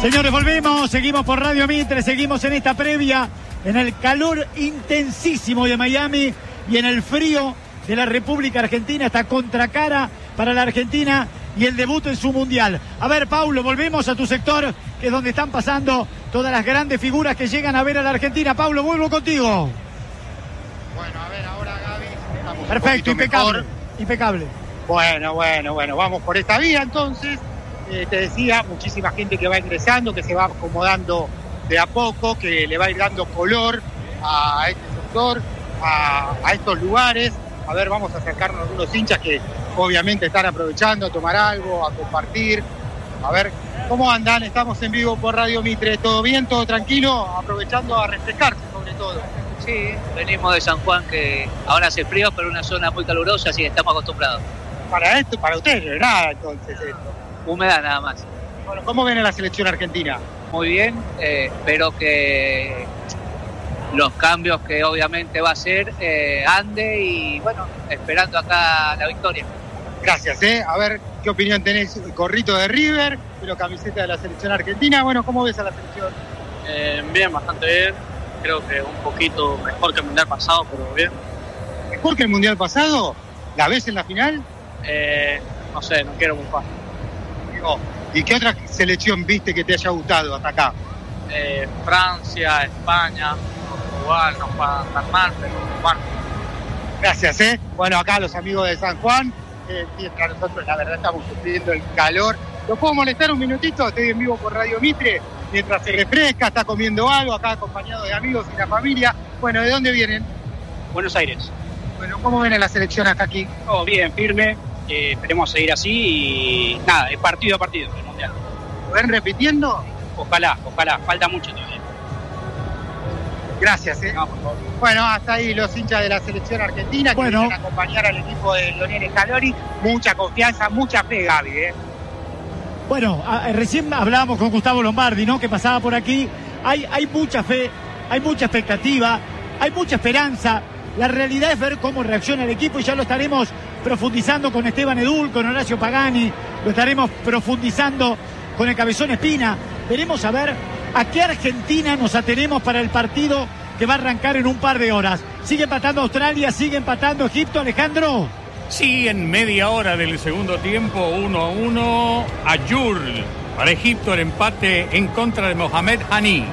Señores, volvemos, seguimos por Radio Mitre, seguimos en esta previa, en el calor intensísimo de Miami y en el frío de la República Argentina, esta contracara para la Argentina y el debut en su Mundial. A ver, Paulo, volvemos a tu sector, que es donde están pasando todas las grandes figuras que llegan a ver a la Argentina. Paulo, vuelvo contigo. Bueno, a ver, ahora Gaby, estamos perfecto, impecable, mejor. Impecable. Bueno, vamos por esta vía entonces. Te decía, muchísima gente que va ingresando, que se va acomodando de a poco, que le va a ir dando color a este sector, a estos lugares. A ver, vamos a acercarnos a algunos hinchas que obviamente están aprovechando a tomar algo, a compartir. A ver, ¿cómo andan? Estamos en vivo por Radio Mitre. ¿Todo bien? ¿Todo tranquilo? Aprovechando a refrescarse sobre todo. Sí, venimos de San Juan, que ahora hace frío, pero una zona muy calurosa, así que estamos acostumbrados. Para esto, para ustedes, no es nada entonces esto. Humedad nada más. Bueno, ¿cómo viene la selección argentina? Muy bien, espero que los cambios que obviamente va a hacer ande y bueno, esperando acá la victoria. Gracias, A ver, ¿qué opinión tenés? Corrito de River, pero camiseta de la selección argentina. Bueno, ¿cómo ves a la selección? Bien, bastante bien. Creo que un poquito mejor que el Mundial pasado, pero bien. ¿Mejor que el Mundial pasado? ¿La ves en la final? No sé, no quiero bufar. ¿Y qué otra selección viste que te haya gustado hasta acá? Francia, España, Portugal, no van tan mal, pero bueno. Gracias, Bueno, acá los amigos de San Juan, mientras nosotros la verdad estamos sufriendo el calor. ¿Lo puedo molestar un minutito? Estoy en vivo por Radio Mitre, mientras se refresca, está comiendo algo, acá acompañado de amigos y la familia. Bueno, ¿de dónde vienen? Buenos Aires. Bueno, ¿cómo viene la selección hasta aquí? Todo bien, firme. Esperemos seguir así y nada, es partido a partido el Mundial. ¿Lo ven repitiendo? Ojalá, falta mucho todavía. Gracias, No, por favor. Bueno, hasta ahí los hinchas de la selección argentina que vienen a acompañar al equipo de Lionel Scaloni. Mucha confianza, mucha fe, Gaby, Bueno, recién hablábamos con Gustavo Lombardi, ¿no? Que pasaba por aquí. Hay mucha fe, hay mucha expectativa, hay mucha esperanza. La realidad es ver cómo reacciona el equipo y ya lo estaremos profundizando con Esteban Edul, con Horacio Pagani, lo estaremos profundizando con el Cabezón Espina. Veremos a ver a qué Argentina nos atenemos para el partido que va a arrancar en un par de horas. Sigue empatando Australia, sigue empatando Egipto, Alejandro. Sí, en media hora del segundo tiempo, 1-1, Ayur. Para Egipto el empate en contra de Mohamed Hani.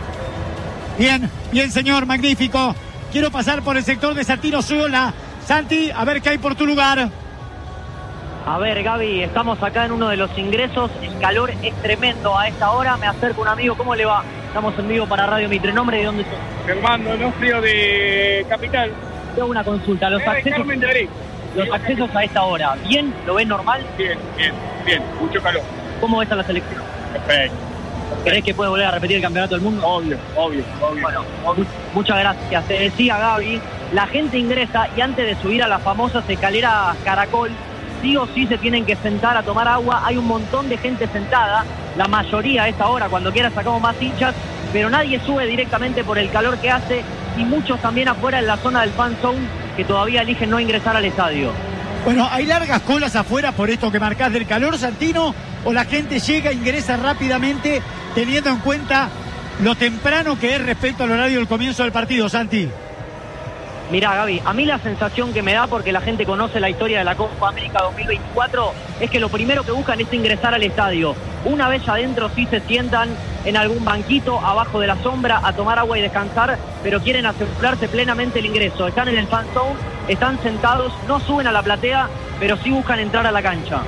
Bien, señor, magnífico. Quiero pasar por el sector de Santino Sola. Santi, a ver qué hay por tu lugar. A ver, Gaby, estamos acá en uno de los ingresos. El calor es tremendo a esta hora. Me acerco a un amigo. ¿Cómo le va? Estamos en vivo para Radio Mitre. ¿Nombre de dónde sos? Germán Donofrio de Capital. Tengo una consulta. Los accesos a esta hora, ¿bien? ¿Lo ven normal? Bien. Mucho calor. ¿Cómo ves a la selección? Perfecto. ¿Crees que puede volver a repetir el campeonato del mundo? Obvio. Bueno, muchas gracias. Te decía, Gaby, la gente ingresa y antes de subir a las famosas escaleras Caracol, sí o sí se tienen que sentar a tomar agua. Hay un montón de gente sentada, la mayoría a esta hora, cuando quiera sacamos más hinchas, pero nadie sube directamente por el calor que hace y muchos también afuera en la zona del fan zone que todavía eligen no ingresar al estadio. Bueno, ¿hay largas colas afuera por esto que marcás del calor, Santino? ¿O la gente llega e ingresa rápidamente teniendo en cuenta lo temprano que es respecto al horario del comienzo del partido, Santi? Mirá, Gaby, a mí la sensación que me da, porque la gente conoce la historia de la Copa América 2024, es que lo primero que buscan es ingresar al estadio. Una vez adentro sí se sientan en algún banquito abajo de la sombra a tomar agua y descansar, pero quieren asegurarse plenamente el ingreso. Están en el fan zone, están sentados, no suben a la platea, pero sí buscan entrar a la cancha.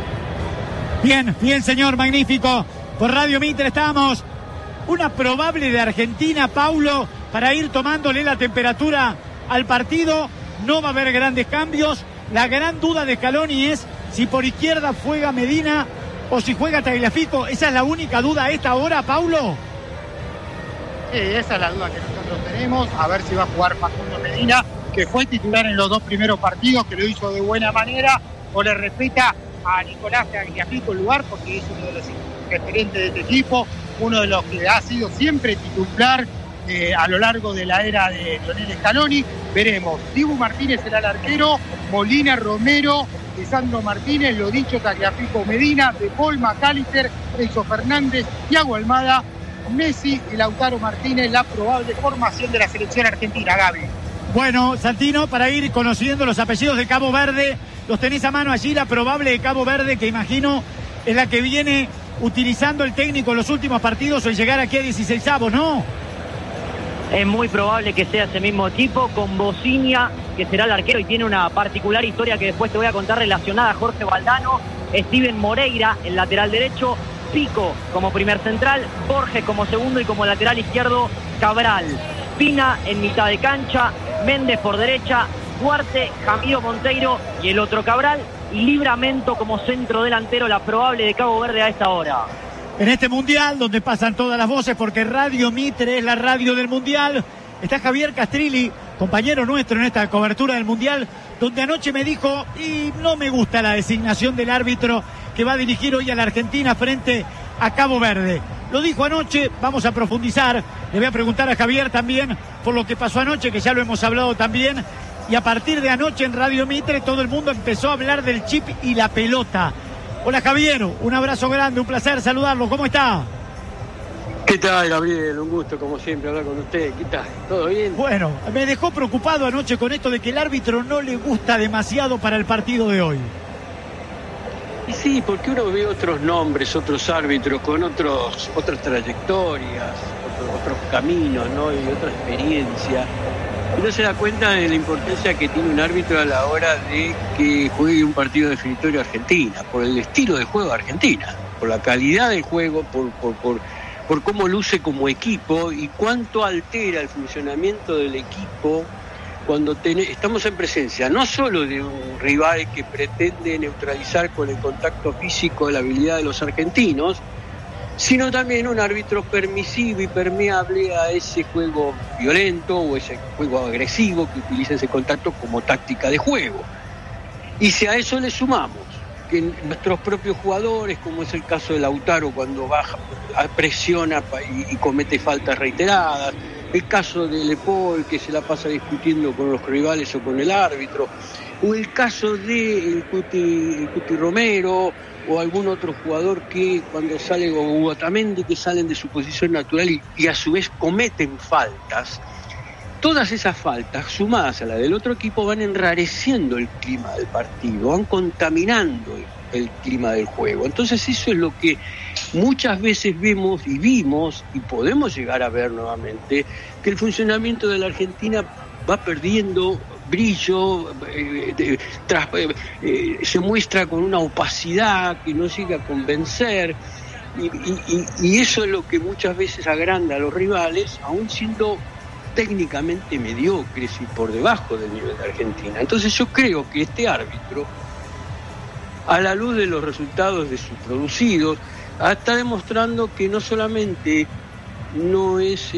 Bien, señor, magnífico. Por Radio Mitre estamos. Una probable de Argentina, Paulo, para ir tomándole la temperatura al partido. No va a haber grandes cambios. La gran duda de Scaloni es si por izquierda juega Medina o si juega Tagliafico. Esa es la única duda a esta hora, Paulo. Sí, esa es la duda que nosotros tenemos. A ver si va a jugar Facundo Medina, que fue titular en los dos primeros partidos, que lo hizo de buena manera, o le respeta a Nicolás Tagliafico el lugar, porque es uno de los referentes de este equipo, uno de los que ha sido siempre titular a lo largo de la era de Lionel Scaloni. Veremos. Dibu Martínez será el arquero, Molina, Romero, Lisandro Martínez, lo dicho, Tagliafico, Medina, De Paul, McAllister, Enzo Fernández, Thiago Almada, Messi y Lautaro Martínez, la probable formación de la selección argentina, Gaby. Bueno, Santino, para ir conociendo los apellidos de Cabo Verde, los tenés a mano allí, la probable de Cabo Verde, que imagino es la que viene utilizando el técnico en los últimos partidos o en llegar aquí a 16avos, ¿no? Es muy probable que sea ese mismo equipo, con Bociña, que será el arquero y tiene una particular historia que después te voy a contar relacionada a Jorge Valdano, Steven Moreira, el lateral derecho, Pico como primer central, Borges como segundo y como lateral izquierdo, Cabral. Pina en mitad de cancha, Méndez por derecha, Duarte, Jamiro Monteiro y el otro Cabral, y Livramento como centro delantero, la probable de Cabo Verde a esta hora. En este Mundial, donde pasan todas las voces, porque Radio Mitre es la radio del Mundial, está Javier Castrilli, compañero nuestro en esta cobertura del Mundial, donde anoche me dijo, y no me gusta la designación del árbitro que va a dirigir hoy a la Argentina frente a Cabo Verde. Lo dijo anoche, vamos a profundizar, le voy a preguntar a Javier también por lo que pasó anoche, que ya lo hemos hablado también, y a partir de anoche en Radio Mitre todo el mundo empezó a hablar del chip y la pelota. Hola Javier, un abrazo grande, un placer saludarlo, ¿cómo está? ¿Qué tal, Gabriel? Un gusto, como siempre, hablar con usted. ¿Qué tal? ¿Todo bien? Bueno, me dejó preocupado anoche con esto de que el árbitro no le gusta demasiado para el partido de hoy. Y sí, porque uno ve otros nombres, otros árbitros con otras trayectorias, otros caminos, ¿no? Y otra experiencia. Uno se da cuenta de la importancia que tiene un árbitro a la hora de que juegue un partido definitorio a Argentina, por el estilo de juego de Argentina, por la calidad del juego, por cómo luce como equipo y cuánto altera el funcionamiento del equipo cuando estamos en presencia no solo de un rival que pretende neutralizar con el contacto físico la habilidad de los argentinos, sino también un árbitro permisivo y permeable a ese juego violento o ese juego agresivo que utiliza ese contacto como táctica de juego. Y si a eso le sumamos que nuestros propios jugadores, como es el caso de Lautaro cuando baja, presiona y comete faltas reiteradas, el caso de Le Paul que se la pasa discutiendo con los rivales o con el árbitro, o el caso de el Cuti Romero o algún otro jugador que cuando sale, o Otamendi, que salen de su posición natural y a su vez cometen faltas. Todas esas faltas, sumadas a la del otro equipo, van enrareciendo el clima del partido, van contaminando el clima del juego. Entonces eso es lo que muchas veces vemos y vimos, y podemos llegar a ver nuevamente, que el funcionamiento de la Argentina va perdiendo brillo, se muestra con una opacidad que no llega a convencer, y eso es lo que muchas veces agranda a los rivales, aún siendo técnicamente mediocres y por debajo del nivel de Argentina. Entonces yo creo que este árbitro, a la luz de los resultados de sus producidos, está demostrando que no solamente no es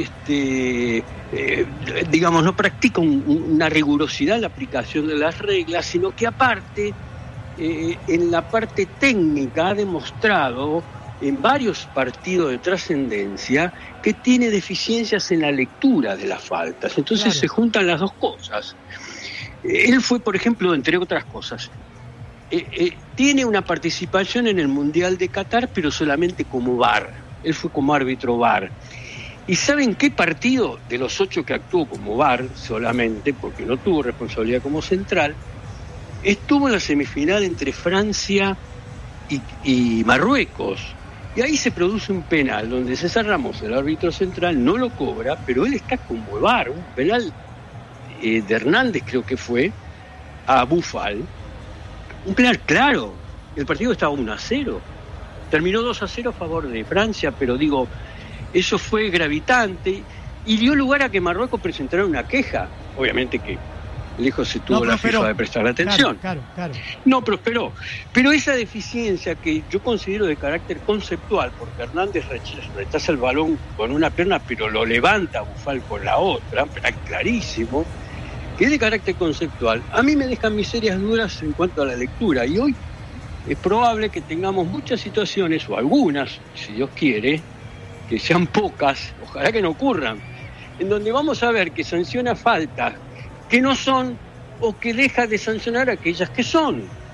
no practica una rigurosidad en la aplicación de las reglas, sino que aparte en la parte técnica ha demostrado en varios partidos de trascendencia que tiene deficiencias en la lectura de las faltas. Entonces claro, se juntan las dos cosas. Él fue, por ejemplo, entre otras cosas, tiene una participación en el Mundial de Qatar, pero solamente como VAR. Él fue como árbitro VAR. ¿Y saben qué partido de los 8 que actuó como VAR solamente, porque no tuvo responsabilidad como central, estuvo en la semifinal entre Francia y Marruecos? Y ahí se produce un penal donde César Ramos, el árbitro central, no lo cobra, pero él está como VAR, un penal de Hernández creo que fue, a Bufal. Un penal claro, el partido estaba 1-0, terminó 2-0 a favor de Francia, pero digo, eso fue gravitante y dio lugar a que Marruecos presentara una queja, obviamente que lejos se tuvo la FIFA de prestar atención. Claro. No prosperó. Pero esa deficiencia que yo considero de carácter conceptual, porque Hernández rechaza el balón con una pierna, pero lo levanta a Bufal con la otra, pero clarísimo, que es de carácter conceptual, a mí me dejan mis serias dudas en cuanto a la lectura. Y hoy es probable que tengamos muchas situaciones, o algunas, si Dios quiere, que sean pocas, ojalá que no ocurran, en donde vamos a ver que sanciona faltas que no son, o que deja de sancionar aquellas que son.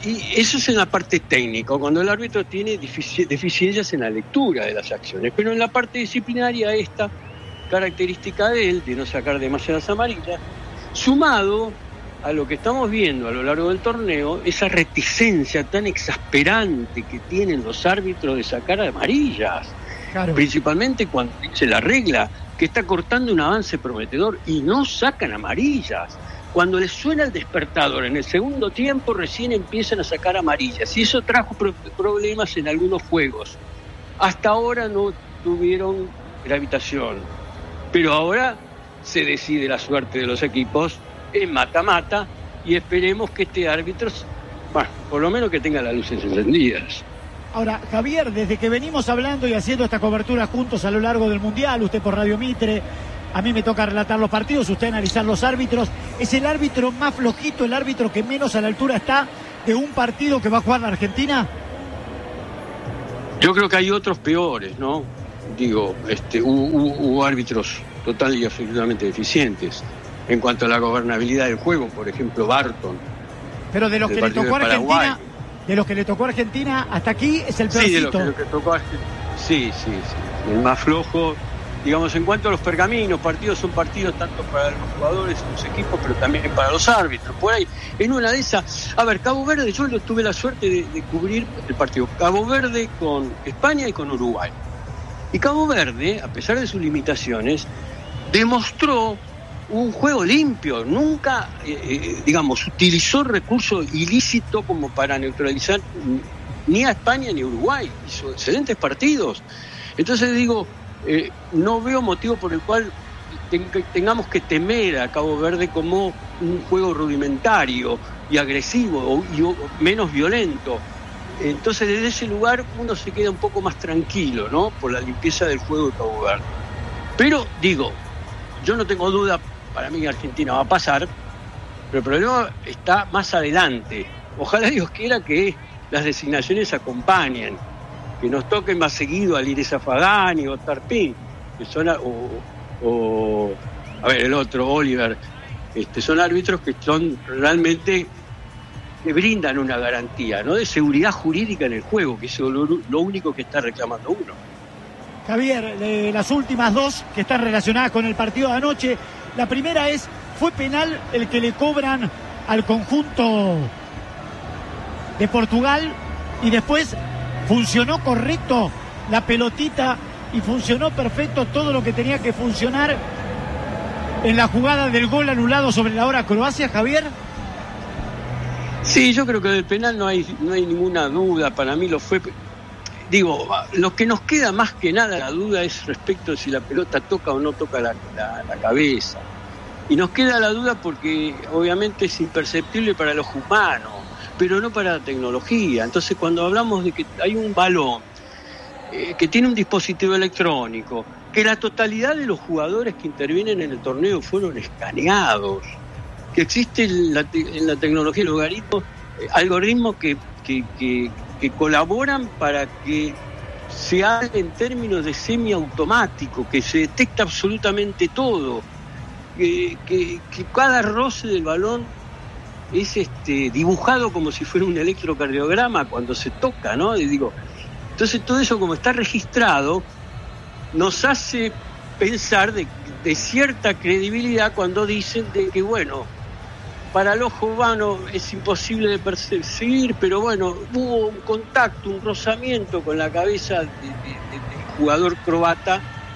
Y eso es en la parte técnica, cuando el árbitro tiene deficiencias en la lectura de las acciones. Pero en la parte disciplinaria, esta característica de él, de no sacar demasiadas amarillas, sumado a lo que estamos viendo a lo largo del torneo, esa reticencia tan exasperante que tienen los árbitros de sacar amarillas. Claro. Principalmente cuando dice la regla que está cortando un avance prometedor y no sacan amarillas. Cuando les suena el despertador en el segundo tiempo recién empiezan a sacar amarillas, y eso trajo problemas en algunos juegos. Hasta ahora no tuvieron gravitación, pero ahora se decide la suerte de los equipos en mata-mata, y esperemos que este árbitro, bueno, por lo menos que tenga las luces encendidas. Ahora, Javier, desde que venimos hablando y haciendo esta cobertura juntos a lo largo del Mundial, usted por Radio Mitre, a mí me toca relatar los partidos, usted analizar los árbitros, ¿es el árbitro más flojito, el árbitro que menos a la altura está de un partido que va a jugar la Argentina? Yo creo que hay otros peores, ¿no? Digo, hubo árbitros total y absolutamente deficientes en cuanto a la gobernabilidad del juego, por ejemplo, Barton. Pero de los que le tocó a Argentina, de los que le tocó a Argentina hasta aquí es el peorcito. Sí, de los que tocó a Argentina. Sí. El más flojo. Digamos, en cuanto a los pergaminos, partidos son partidos tanto para los jugadores, los equipos, pero también para los árbitros. Por ahí, en una de esas, a ver, Cabo Verde, yo tuve la suerte de cubrir el partido Cabo Verde con España y con Uruguay. Y Cabo Verde, a pesar de sus limitaciones, demostró un juego limpio. Nunca, digamos, utilizó recurso ilícito como para neutralizar ni a España ni a Uruguay. Hizo excelentes partidos. Entonces digo, no veo motivo por el cual tengamos que temer a Cabo Verde como un juego rudimentario y agresivo y menos violento. Entonces desde ese lugar uno se queda un poco más tranquilo, ¿no? Por la limpieza del juego de Cabo Verde. Pero digo, yo no tengo duda, para mí Argentina va a pasar, pero el problema está más adelante. Ojalá Dios quiera que las designaciones acompañen, que nos toquen más seguido a Lireza Fagani o Tarpín, que son, el otro, Oliver, son árbitros que son realmente, que brindan una garantía, ¿no?, de seguridad jurídica en el juego, que es lo único que está reclamando uno. Javier, las últimas dos que están relacionadas con el partido de anoche, la primera es, ¿fue penal el que le cobran al conjunto de Portugal? Y después, ¿funcionó correcto la pelotita y funcionó perfecto todo lo que tenía que funcionar en la jugada del gol anulado sobre la hora Croacia, Javier? Sí, yo creo que del penal no hay ninguna duda. Para mí lo fue. Digo, lo que nos queda más que nada la duda es respecto de si la pelota toca o no toca la cabeza. Y nos queda la duda porque obviamente es imperceptible para los humanos, pero no para la tecnología. Entonces, cuando hablamos de que hay un balón que tiene un dispositivo electrónico, que la totalidad de los jugadores que intervienen en el torneo fueron escaneados, que existe en la tecnología el algoritmos que colaboran para que se hable en términos de semiautomático, que se detecta absolutamente todo, que cada roce del balón es dibujado como si fuera un electrocardiograma cuando se toca, ¿no? Y digo, entonces todo eso, como está registrado, nos hace pensar de cierta credibilidad cuando dicen de que, bueno, para el ojo humano es imposible de percibir, pero bueno, hubo un contacto, un rozamiento con la cabeza del jugador croata,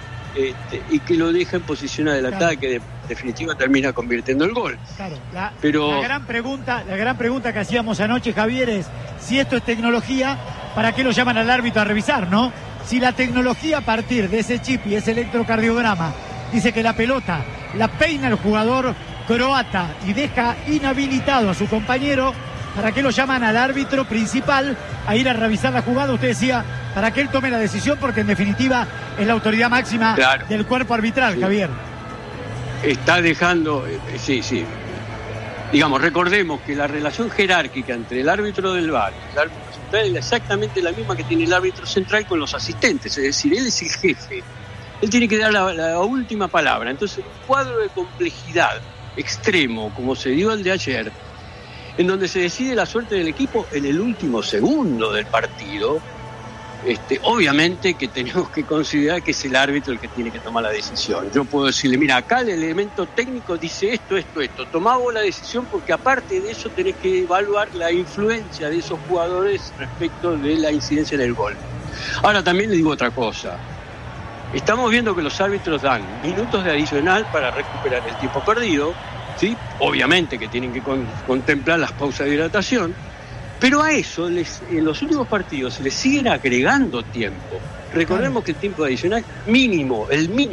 y que lo deja en posición adelantada, claro, que de definitiva termina convirtiendo el gol. Claro, la gran pregunta que hacíamos anoche, Javier, es si esto es tecnología, ¿para qué lo llaman al árbitro a revisar, no? Si la tecnología a partir de ese chip y ese electrocardiograma dice que la pelota la peina el jugador croata y deja inhabilitado a su compañero, ¿para qué lo llaman al árbitro principal a ir a revisar la jugada? Usted decía, para que él tome la decisión, porque en definitiva es la autoridad máxima, claro, del cuerpo arbitral, sí. Javier. Está dejando, sí. Digamos, recordemos que la relación jerárquica entre el árbitro del VAR y el árbitro central es exactamente la misma que tiene el árbitro central con los asistentes, es decir, él es el jefe. Él tiene que dar la última palabra. Entonces, un cuadro de complejidad extremo, como se dio el de ayer, en donde se decide la suerte del equipo en el último segundo del partido. Obviamente que tenemos que considerar que es el árbitro el que tiene que tomar la decisión. Yo puedo decirle, mira, acá el elemento técnico dice esto. Tomá vos la decisión, porque aparte de eso tenés que evaluar la influencia de esos jugadores respecto de la incidencia en el gol. Ahora también le digo otra cosa. Estamos viendo que los árbitros dan minutos de adicional para recuperar el tiempo perdido, ¿sí? Obviamente que tienen que contemplar las pausas de hidratación, pero a eso en los últimos partidos se les siguen agregando tiempo. Recordemos que el tiempo adicional mínimo,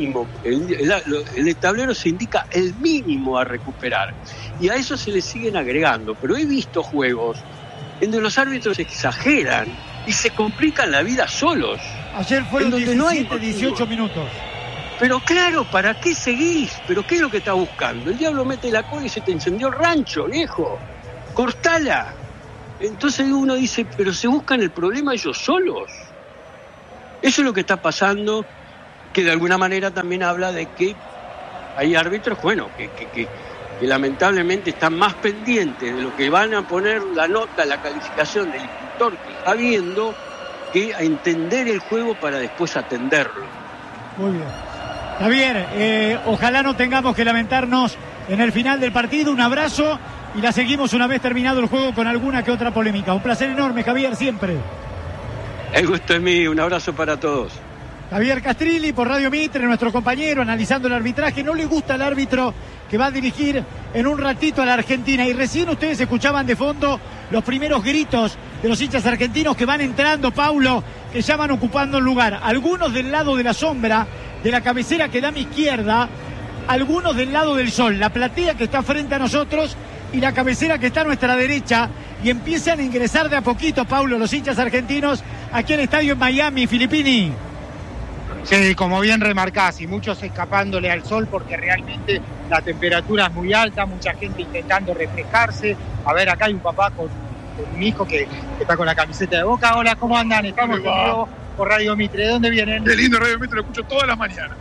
el tablero se indica el mínimo a recuperar, y a eso se les siguen agregando. Pero he visto juegos en donde los árbitros exageran y se complican la vida solos. Ayer fueron 17, 18 minutos. Pero claro, ¿para qué seguís? ¿Pero qué es lo que estás buscando? El diablo mete la cola y se te encendió el rancho, viejo. Cortala. Entonces uno dice, pero se buscan el problema ellos solos. Eso es lo que está pasando, que de alguna manera también habla de que hay árbitros, bueno, que lamentablemente están más pendientes de lo que van a poner la nota, la calificación del instructor que está viendo, que a entender el juego para después atenderlo. Muy bien. Javier, ojalá no tengamos que lamentarnos en el final del partido. Un abrazo y la seguimos una vez terminado el juego con alguna que otra polémica. Un placer enorme, Javier, siempre. El gusto es mío, un abrazo para todos. Javier Castrilli por Radio Mitre, nuestro compañero, analizando el arbitraje. No le gusta el árbitro que va a dirigir en un ratito a la Argentina. Y recién ustedes escuchaban de fondo los primeros gritos de los hinchas argentinos que van entrando, Paulo, que ya van ocupando el lugar. Algunos del lado de la sombra, de la cabecera que da a mi izquierda, algunos del lado del sol, la platea que está frente a nosotros y la cabecera que está a nuestra derecha, y empiezan a ingresar de a poquito, Paulo, los hinchas argentinos aquí al estadio en Miami, Filippini. Sí, como bien remarcás, y muchos escapándole al sol porque realmente la temperatura es muy alta, mucha gente intentando refrescarse. A ver, acá hay un papá con un hijo que está con la camiseta de Boca. Hola, ¿cómo andan? Estamos en vivo por Radio Mitre. ¿De dónde vienen? Qué lindo Radio Mitre, lo escucho todas las mañanas.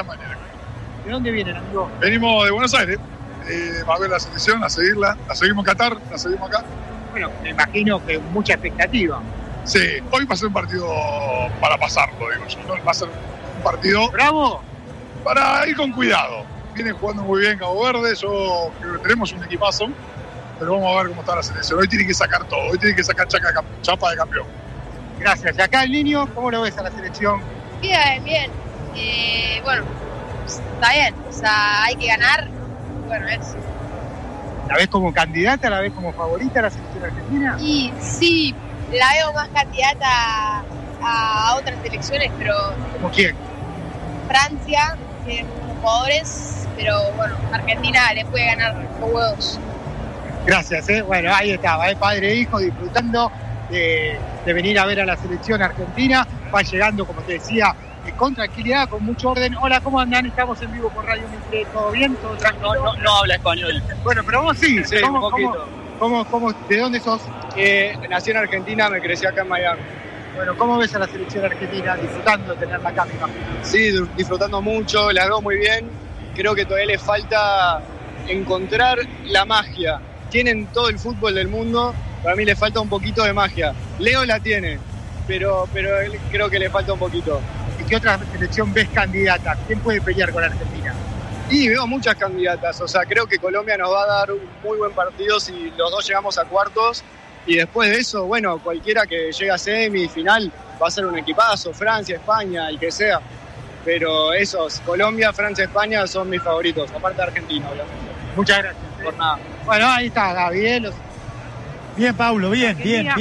¿De dónde vienen, amigo? Venimos de Buenos Aires, a ver la selección, a seguirla. La seguimos en Qatar, la seguimos acá. Bueno, me imagino que mucha expectativa. Sí, hoy va a ser un partido para pasarlo, digo yo, ¿no? Va a ser un partido ¡bravo! Para ir con cuidado. Vienen jugando muy bien Cabo Verde, yo creo que tenemos un equipazo, pero vamos a ver cómo está la selección. Hoy tiene que sacar todo, hoy tiene que sacar chapa de campeón. Gracias. Y acá el niño, ¿cómo lo ves a la selección? Bien. Bueno, está bien, o sea, hay que ganar. Bueno, eso. ¿La ves como candidata, la ves como favorita a la selección argentina? Y sí, la veo más candidata a otras selecciones, pero... ¿Como quién? Francia, tiene muchos jugadores, pero bueno, Argentina le puede ganar con huevos. Gracias, Bueno, ahí estaba, padre e hijo disfrutando de venir a ver a la selección argentina. Va llegando, como te decía, con tranquilidad, con mucho orden. Hola, ¿cómo andan? Estamos en vivo por Radio Mitre. ¿Todo bien? ¿Todo tranquilo? No habla español. Bueno, pero vos sí. Sí, un poquito. ¿De dónde sos? Nací en Argentina, me crecí acá en Miami. Bueno, ¿cómo ves a la selección argentina disfrutando de tenerla acá, me imagino? Sí, disfrutando mucho, la veo muy bien. Creo que todavía les falta encontrar la magia. Tienen todo el fútbol del mundo, para mí le falta un poquito de magia. Leo la tiene, pero creo que le falta un poquito. ¿Y qué otra selección ves candidata? ¿Quién puede pelear con Argentina? Y veo muchas candidatas, o sea, creo que Colombia nos va a dar un muy buen partido si los dos llegamos a cuartos, y después de eso, bueno, cualquiera que llegue a semifinal va a ser un equipazo, Francia, España, el que sea, pero esos, Colombia, Francia, España son mis favoritos, aparte de Argentina, obviamente. Muchas gracias. Por nada. Bueno, ahí está Gaby. Bien, Paulo, bien.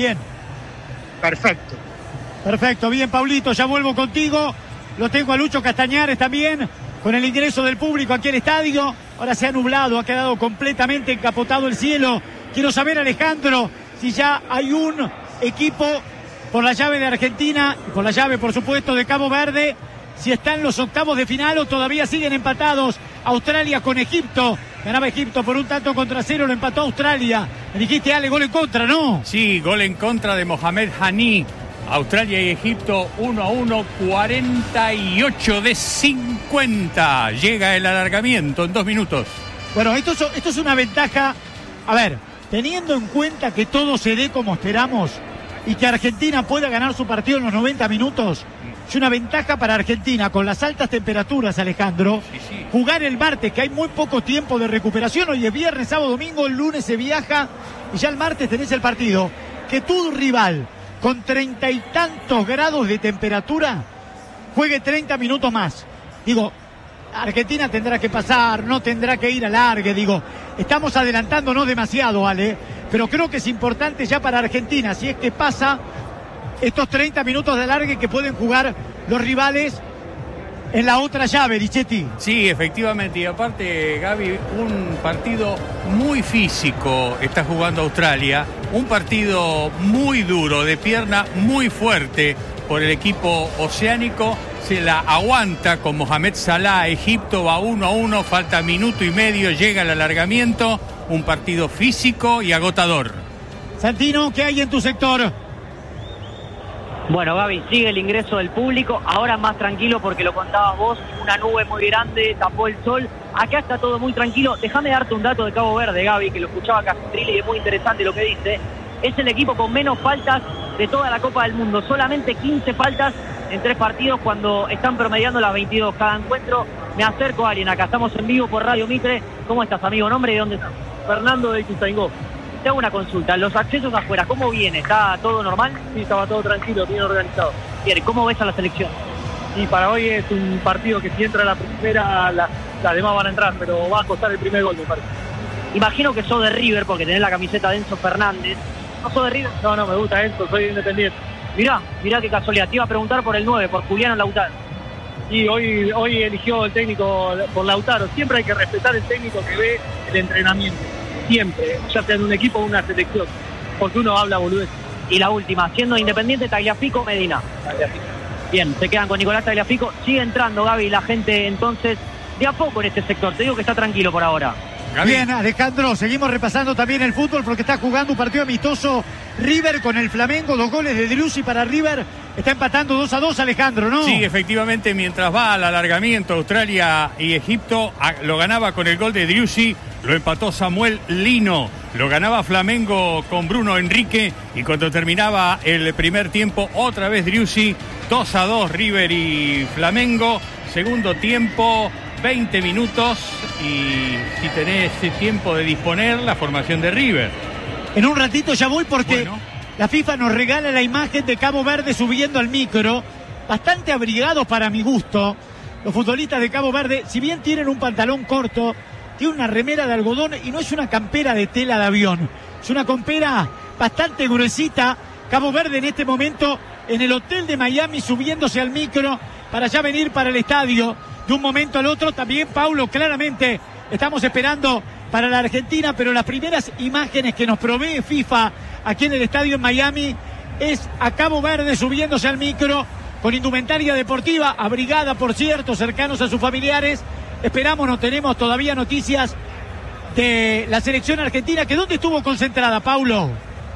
Perfecto, bien, Paulito, ya vuelvo contigo. Lo tengo a Lucho Castañares también, con el ingreso del público aquí al estadio. Ahora se ha nublado, ha quedado completamente encapotado el cielo. Quiero saber, Alejandro, si ya hay un equipo por la llave de Argentina, y por la llave, por supuesto, de Cabo Verde, si están los octavos de final o todavía siguen empatados. Australia con Egipto. Ganaba Egipto por 1-0, lo empató Australia. Me dijiste, Ale, gol en contra, ¿no? Sí, gol en contra de Mohamed Hani. Australia y Egipto 1-1, 48 de 50. Llega el alargamiento en 2 minutos. Bueno, esto es una ventaja. A ver, teniendo en cuenta que todo se dé como esperamos y que Argentina pueda ganar su partido en los 90 minutos, es una ventaja para Argentina con las altas temperaturas, Alejandro. Sí. Jugar el martes, que hay muy poco tiempo de recuperación. Hoy es viernes, sábado, domingo, el lunes se viaja y ya el martes tenés el partido. Que tu rival con 30 y tantos grados de temperatura juegue 30 minutos más. Digo, Argentina tendrá que pasar, no tendrá que ir a largue. Digo, estamos adelantándonos demasiado, Ale, pero creo que es importante ya para Argentina, si es que pasa estos 30 minutos de alargue que pueden jugar los rivales en la otra llave, Lichetti. Sí, efectivamente, y aparte, Gaby, un partido muy físico está jugando Australia, un partido muy duro, de pierna muy fuerte por el equipo oceánico, se la aguanta con Mohamed Salah. Egipto va 1-1, falta minuto y medio, llega el alargamiento, un partido físico y agotador. Santino, ¿qué hay en tu sector? Bueno, Gaby, sigue el ingreso del público, ahora más tranquilo porque lo contabas vos, una nube muy grande, tapó el sol, acá está todo muy tranquilo. Déjame darte un dato de Cabo Verde, Gaby, que lo escuchaba Castrilli y es muy interesante lo que dice. Es el equipo con menos faltas de toda la Copa del Mundo, solamente 15 faltas en 3 partidos cuando están promediando las 22 cada encuentro. Me acerco a alguien, acá estamos en vivo por Radio Mitre. ¿Cómo estás, amigo? ¿Nombre y dónde estás? Fernando de Ituzaingó. Te hago una consulta, los accesos afuera, ¿cómo viene? ¿Está todo normal? Sí, estaba todo tranquilo, bien organizado. Bien, ¿cómo ves a la selección? Y para hoy es un partido que si entra la primera, las demás van a entrar, pero va a costar el primer gol, me parece. Imagino que sos de River porque tenés la camiseta de Enzo Fernández. ¿No sos de River? No, me gusta Enzo, soy independiente. Mirá qué casualidad. Te iba a preguntar por el 9, por Juliano Lautaro. Y hoy eligió el técnico por Lautaro. Siempre hay que respetar el técnico que ve el entrenamiento. Siempre, ya sea en un equipo o una selección, porque uno habla boludez. Y la última, siendo Independiente, Tagliafico, Medina. Tagliafico. Bien, se quedan con Nicolás Tagliafico. Sigue entrando, Gaby, la gente entonces de a poco en este sector. Te digo que está tranquilo por ahora. Gaby. Bien, Alejandro, seguimos repasando también el fútbol porque está jugando un partido amistoso River con el Flamengo, 2 goles de Driussi para River, está empatando 2-2, Alejandro, ¿no? Sí, efectivamente, mientras va al alargamiento Australia y Egipto, lo ganaba con el gol de Driussi, lo empató Samuel Lino, lo ganaba Flamengo con Bruno Enrique y cuando terminaba el primer tiempo, otra vez Driussi, 2-2 River y Flamengo, segundo tiempo, 20 minutos y si tenés tiempo de disponer, la formación de River. En un ratito ya voy porque bueno, la FIFA nos regala la imagen de Cabo Verde subiendo al micro, bastante abrigados para mi gusto. Los futbolistas de Cabo Verde, si bien tienen un pantalón corto, tienen una remera de algodón y no es una campera de tela de avión, es una campera bastante gruesita. Cabo Verde en este momento en el hotel de Miami subiéndose al micro para ya venir para el estadio de un momento al otro. También, Paulo, claramente estamos esperando para la Argentina, pero las primeras imágenes que nos provee FIFA aquí en el estadio en Miami es a Cabo Verde subiéndose al micro con indumentaria deportiva, abrigada por cierto, cercanos a sus familiares. Esperamos, no tenemos todavía noticias de la selección argentina, que ¿dónde estuvo concentrada, Paulo?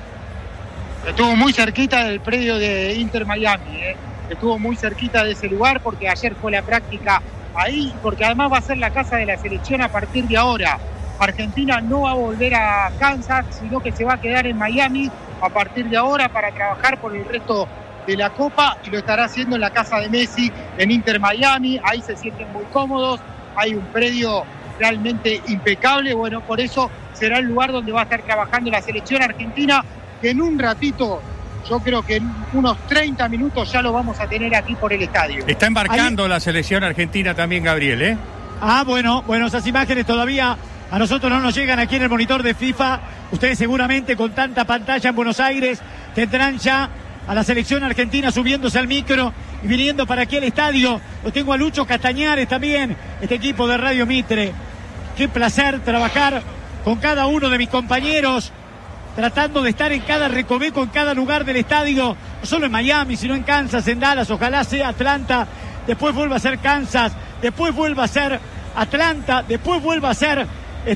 Estuvo muy cerquita del predio de Inter Miami, estuvo muy cerquita de ese lugar porque ayer fue la práctica ahí, porque además va a ser la casa de la selección a partir de ahora. Argentina no va a volver a Kansas, sino que se va a quedar en Miami a partir de ahora para trabajar por el resto de la Copa y lo estará haciendo en la casa de Messi en Inter Miami. Ahí se sienten muy cómodos, hay un predio realmente impecable. Bueno, por eso será el lugar donde va a estar trabajando la selección argentina, que en un ratito, yo creo que en unos 30 minutos ya lo vamos a tener aquí por el estadio. Está embarcando la selección argentina también, Gabriel, ¿eh? Ah, bueno, esas imágenes todavía a nosotros no nos llegan aquí en el monitor de FIFA. Ustedes seguramente con tanta pantalla en Buenos Aires tendrán ya a la selección argentina subiéndose al micro y viniendo para aquí al estadio. Lo tengo a Lucho Castañares también, este equipo de Radio Mitre. Qué placer trabajar con cada uno de mis compañeros, tratando de estar en cada recoveco, en cada lugar del estadio, no solo en Miami, sino en Kansas, en Dallas, ojalá sea Atlanta, después vuelva a ser Kansas, después vuelva a ser Atlanta, después vuelva a ser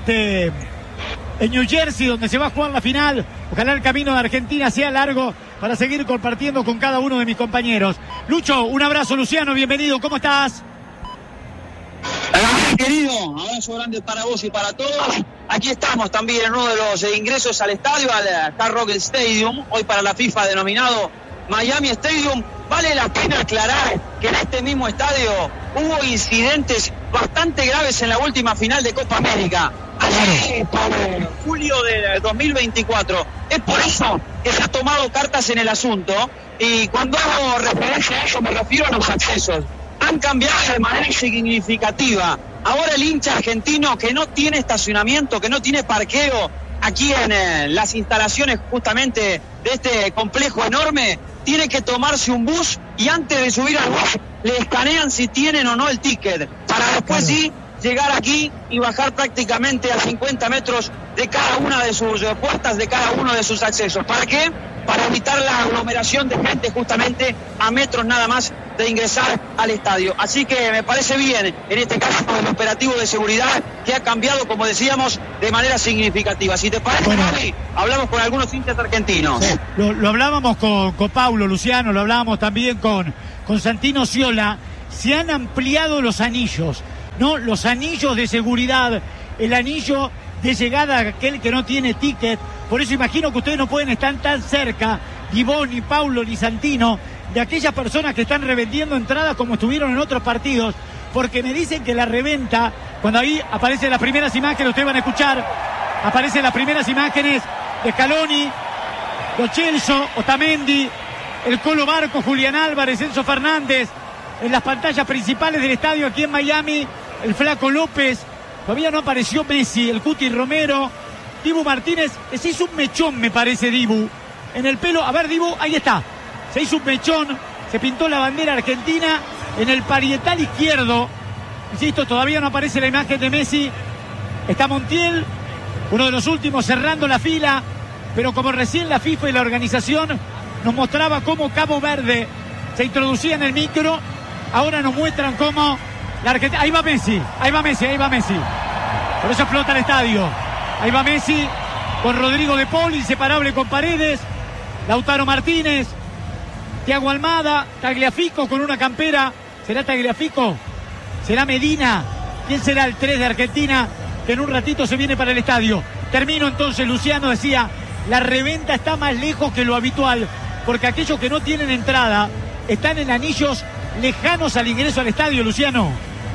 en New Jersey, donde se va a jugar la final. Ojalá el camino de Argentina sea largo para seguir compartiendo con cada uno de mis compañeros. Lucho, un abrazo. Luciano, bienvenido, ¿cómo estás? querido, abrazo grande para vos y para todos. Aquí estamos también en uno de los ingresos al estadio, al Hard Rock Stadium, hoy para la FIFA denominado Miami Stadium. Vale la pena aclarar que en este mismo estadio hubo incidentes bastante graves en la última final de Copa América, en julio del 2024. Es por eso que se ha tomado cartas en el asunto, y cuando hago referencia a eso me refiero a los accesos. Han cambiado de manera significativa. Ahora el hincha argentino que no tiene estacionamiento, que no tiene parqueo aquí en las instalaciones justamente de este complejo enorme, tiene que tomarse un bus, y antes de subir al bus le escanean si tienen o no el ticket, para después sí llegar aquí y bajar prácticamente a 50 metros de cada una de sus puertas, de cada uno de sus accesos. ¿Para qué? Para evitar la aglomeración de gente justamente a metros nada más de ingresar al estadio. Así que me parece bien, en este caso, el operativo de seguridad que ha cambiado, como decíamos, de manera significativa. Si te parece, bueno, Javi, hablamos con algunos hinchas argentinos. Sí. Lo hablábamos con Paulo, Luciano, lo hablábamos también con Santino Ciola. Se han ampliado los anillos, ¿no? Los anillos de seguridad, el anillo de llegada a aquel que no tiene ticket. Por eso imagino que ustedes no pueden estar tan cerca, ni vos, ni Paulo, ni Santino, de aquellas personas que están revendiendo entradas como estuvieron en otros partidos, porque me dicen que la reventa, cuando ahí aparecen las primeras imágenes, ustedes van a escuchar, aparecen las primeras imágenes de Scaloni, Lo Celso, Otamendi, el Colo Barco, Julián Álvarez, Enzo Fernández, en las pantallas principales del estadio aquí en Miami, el Flaco López, todavía no apareció Messi, el Cuti Romero, Dibu Martínez, se hizo un mechón, me parece, Dibu, en el pelo. A ver, Dibu, ahí está. Se hizo un mechón, se pintó la bandera argentina en el parietal izquierdo. Insisto, todavía no aparece la imagen de Messi. Está Montiel, uno de los últimos cerrando la fila, pero como recién la FIFA y la organización nos mostraba cómo Cabo Verde se introducía en el micro, ahora nos muestran cómo la Argentina... Ahí va Messi, ahí va Messi, ahí va Messi. Por eso explota el estadio. Ahí va Messi con Rodrigo de Paul, inseparable con Paredes, Lautaro Martínez, Thiago Almada, Tagliafico con una campera. ¿Será Tagliafico? ¿Será Medina? ¿Quién será el 3 de Argentina que en un ratito se viene para el estadio? Termino entonces, Luciano decía, la reventa está más lejos que lo habitual, porque aquellos que no tienen entrada están en anillos lejanos al ingreso al estadio, Luciano.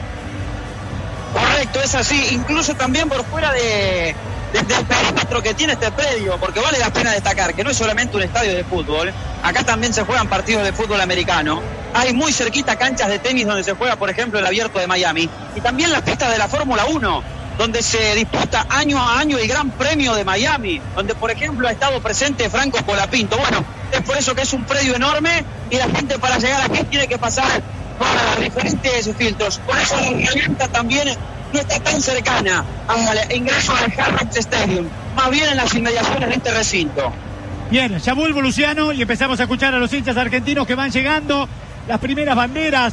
Correcto, es así, incluso también por fuera del perímetro que tiene este predio, porque vale la pena destacar que no es solamente un estadio de fútbol, acá también se juegan partidos de fútbol americano, hay muy cerquita canchas de tenis donde se juega, por ejemplo, el Abierto de Miami, y también las pistas de la Fórmula 1, donde se disputa año a año el Gran Premio de Miami, donde, por ejemplo, ha estado presente Franco Colapinto. Bueno, es por eso que es un predio enorme, y la gente para llegar aquí tiene que pasar por diferentes filtros. Por eso la herramienta también no está tan cercana al ingreso al Hard Rock Stadium, más bien en las inmediaciones de este recinto. Bien, ya vuelvo, Luciano, y empezamos a escuchar a los hinchas argentinos que van llegando, las primeras banderas,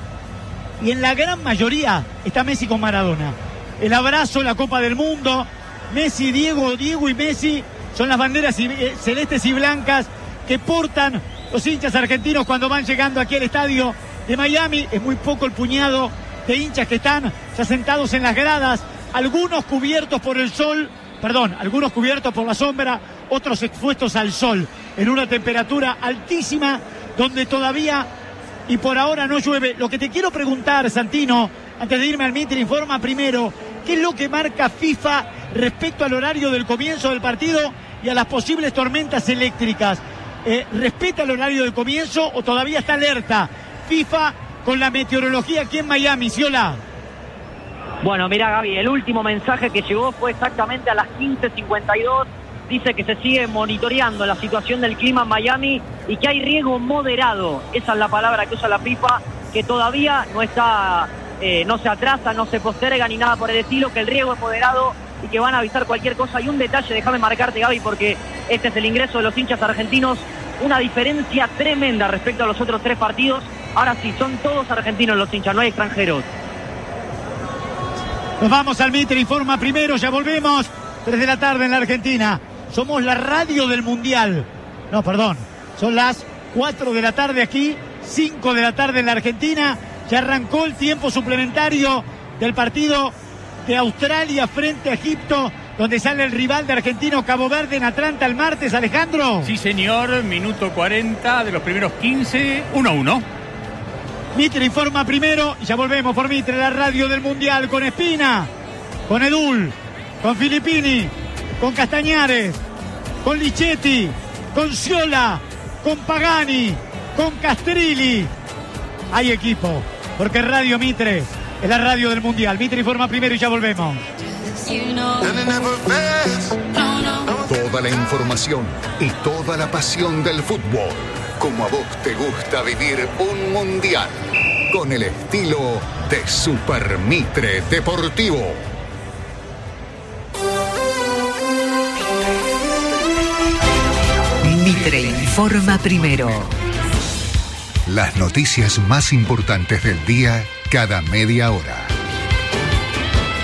y en la gran mayoría está Messi con Maradona. El abrazo, la Copa del Mundo, Messi, Diego y Messi son las banderas celestes y blancas que portan los hinchas argentinos cuando van llegando aquí al estadio de Miami. Es muy poco el puñado de hinchas que están ya sentados en las gradas, algunos cubiertos por el sol, algunos cubiertos por la sombra, otros expuestos al sol, en una temperatura altísima, donde todavía y por ahora no llueve. Lo que te quiero preguntar, Santino, antes de irme al Mitre Informa primero, ¿qué es lo que marca FIFA respecto al horario del comienzo del partido y a las posibles tormentas eléctricas? ¿Respeta el horario del comienzo o todavía está alerta FIFA con la meteorología aquí en Miami, Ciola? Bueno, mira, Gaby, el último mensaje que llegó fue exactamente a las 15:52. Dice que se sigue monitoreando la situación del clima en Miami y que hay riesgo moderado. Esa es la palabra que usa la FIFA, que todavía no está, no se atrasa, no se posterga ni nada por el estilo, que el riesgo es moderado y que van a avisar cualquier cosa. Y un detalle, déjame marcarte, Gaby, porque este es el ingreso de los hinchas argentinos, una diferencia tremenda respecto a los otros 3 partidos. Ahora sí, son todos argentinos los hinchas, no hay extranjeros. Nos vamos al Mitre Informa primero, ya volvemos. 3 de la tarde en la Argentina. Somos la radio del Mundial. No, perdón. Son las 4 de la tarde aquí, 5 de la tarde en la Argentina. Ya arrancó el tiempo suplementario del partido de Australia frente a Egipto, donde sale el rival de Argentino Cabo Verde en Atlanta el martes, Alejandro? Sí, señor, minuto 40 de los primeros 15, 1-1. Mitre informa primero y ya volvemos por Mitre, la radio del Mundial, con Espina, con Edul, con Filippini, con Castañares, con Lichetti, con Sciola, con Pagani, con Castrilli. Hay equipo, porque Radio Mitre es la radio del Mundial. Mitre informa primero y ya volvemos. Toda la información y toda la pasión del fútbol, como a vos te gusta vivir un Mundial, con el estilo de Super Mitre Deportivo. Mitre informa primero. Las noticias más importantes del día cada media hora.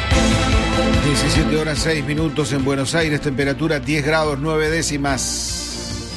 17 horas 6 minutos en Buenos Aires, temperatura 10 grados 9 décimas.